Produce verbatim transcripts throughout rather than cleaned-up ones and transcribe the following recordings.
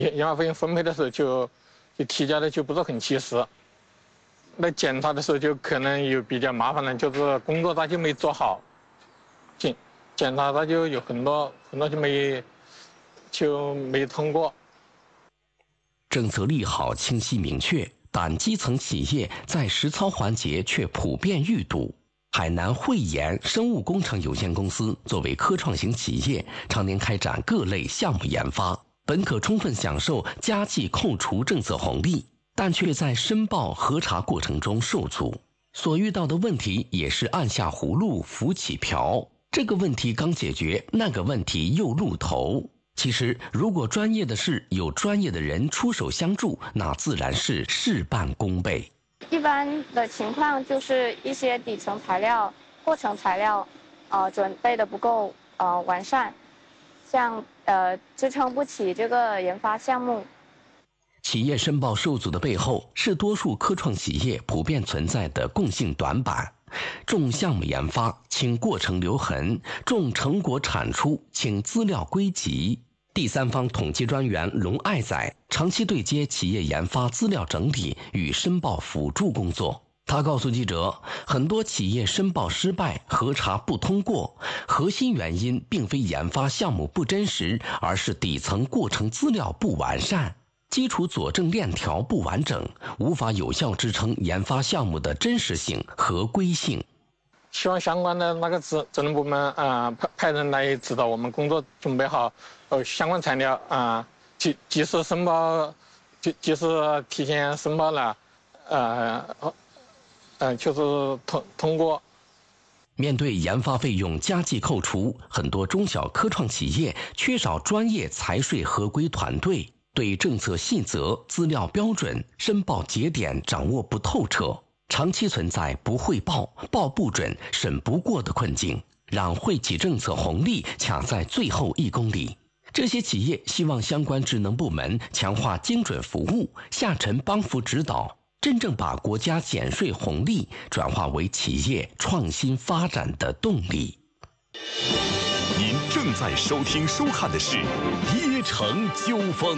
研研发费用分配的时候就就提交的就不是很及时，那检查的时候就可能有比较麻烦的，就是工作他就没做好，检检查他就有很多很多就没就没通过。 政策利好清晰明确，但基层企业在实操环节却普遍遇堵。海南汇研生物工程有限公司作为科创型企业，常年开展各类项目研发，本可充分享受加计扣除政策红利，但却在申报核查过程中受阻。所遇到的问题也是按下葫芦浮起瓢，这个问题刚解决，那个问题又露头。其实，如果专业的事有专业的人出手相助，那自然是事半功倍。 一般的情况就是一些底层材料、过程材料，呃，准备的不够呃完善，像呃支撑不起这个研发项目。 企业申报受阻的背后，是多数科创企业普遍存在的共性短板。重项目研发，轻过程留痕；重成果产出，轻资料归集。第三方统计专员龙爱仔长期对接企业研发资料整理与申报辅助工作。他告诉记者，很多企业申报失败、核查不通过，核心原因并非研发项目不真实，而是底层过程资料不完善，基础佐证链条不完整，无法有效支撑研发项目的真实性、合规性。 希望相关的那个职职能部门啊、呃、派派人来指导我们工作，准备好呃相关材料啊，及及时申报，及及时提前申报了，呃呃就是通通过。 面对研发费用加计扣除，很多中小科创企业缺少专业财税合规团队，对政策细则、资料标准、申报节点掌握不透彻，长期存在不汇报、报不准、审不过的困境，让惠企政策红利卡在最后一公里。这些企业希望相关职能部门强化精准服务，下沉帮扶指导，真正把国家减税红利转化为企业创新发展的动力。 您正在收听收看的是《耶城纠纷》。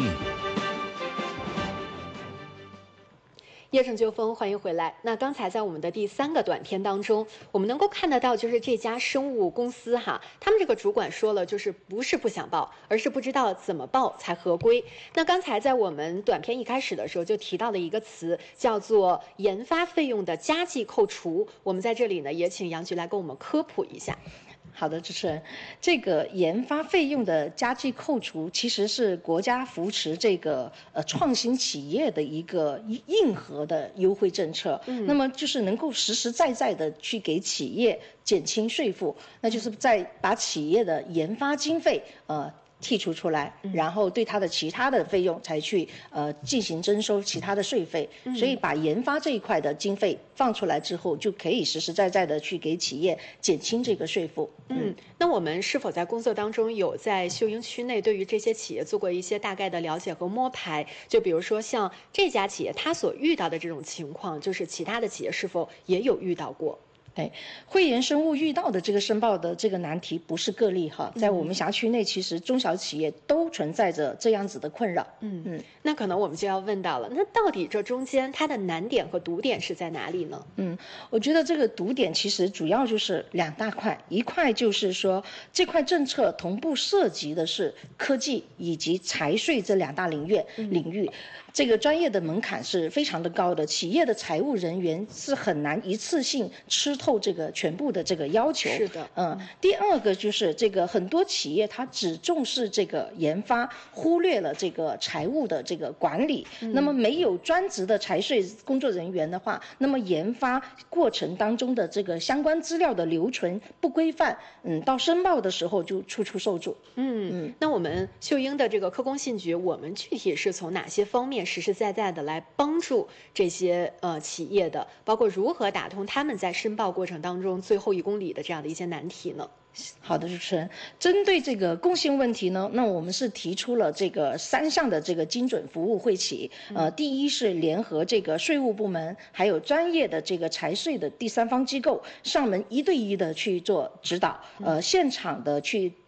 耶城纠纷，欢迎回来。那刚才在我们的第三个短片当中，我们能够看得到，就是这家生物公司哈，他们这个主管说了，就是不是不想报，而是不知道怎么报才合规。那刚才在我们短片一开始的时候就提到了一个词，叫做研发费用的加计扣除。我们在这里呢，也请杨局来给我们科普一下。 好的，主持人，这个研发费用的加计扣除其实是国家扶持这个呃创新企业的一个硬核的优惠政策。嗯，那么就是能够实实在在的去给企业减轻税负，那就是在把企业的研发经费呃。剔除出来，然后对它的其他的费用才去呃进行征收其他的税费，嗯、所以把研发这一块的经费放出来之后，就可以实实在在的去给企业减轻这个税负。 嗯，嗯那我们是否在工作当中有在秀英区内对于这些企业做过一些大概的了解和摸排？就比如说像这家企业它所遇到的这种情况，就是其他的企业是否也有遇到过？ 对，汇研生物遇到的这个申报的这个难题不是个例哈，在我们辖区内，其实中小企业都存在着这样子的困扰。 嗯嗯，那可能我们就要问到了，那到底这中间它的难点和堵点是在哪里呢？ 嗯，我觉得这个堵点其实主要就是两大块，一块就是说这块政策同步涉及的是科技以及财税这两大领域领域。嗯这个专业的门槛是非常的高的，企业的财务人员是很难一次性吃透这个全部的这个要求。 是的， 嗯。第二个就是这个很多企业它只重视这个研发，忽略了这个财务的这个管理。嗯、那么没有专职的财税工作人员的话，那么研发过程当中的这个相关资料的留存不规范，嗯，到申报的时候就处处受阻。 嗯嗯。那我们秀英的这个科工信局，我们具体是从哪些方面实实在在的来帮助这些呃企业的，包括如何打通他们在申报过程当中最后一公里的这样的一些难题呢？ 好的，主持人，针对这个共性问题呢，那我们是提出了这个三项的这个精准服务惠企。呃，第一是联合这个税务部门，还有专业的这个财税的第三方机构上门一对一的去做指导，呃，现场的去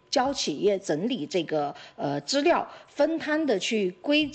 教企业整理这个呃资料，分摊的去归。